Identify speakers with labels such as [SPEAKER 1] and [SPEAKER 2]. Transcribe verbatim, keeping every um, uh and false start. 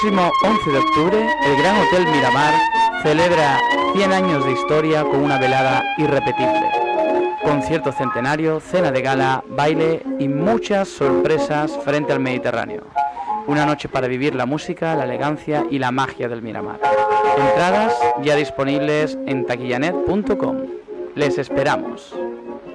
[SPEAKER 1] El próximo once de octubre, el Gran Hotel Miramar celebra cien años de historia con una velada irrepetible. Concierto centenario, cena de gala, baile y muchas sorpresas frente al Mediterráneo. Una noche para vivir la música, la elegancia y la magia del Miramar. Entradas ya disponibles en taquillanet punto com. Les esperamos.